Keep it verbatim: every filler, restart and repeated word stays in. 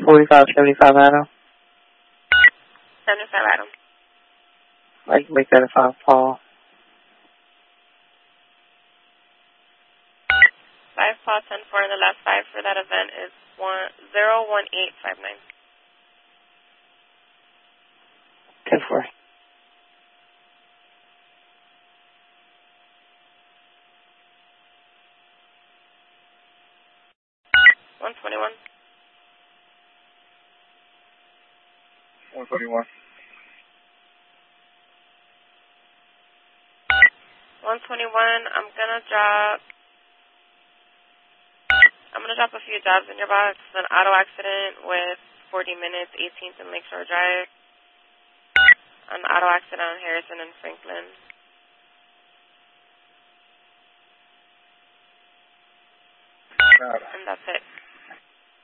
forty-five seventy-five Adam. seventy-five Adam. I can make that a five Paul. five Paul, ten four, and the last five for that event is one zero one eight five nine. ten four. one twenty-one. one twenty-one. one twenty-one, I'm gonna drop, I'm gonna drop a few jobs in your box. An auto accident with forty minutes, eighteenth and Lakeshore Drive. An auto accident on Harrison and Franklin. And that's it.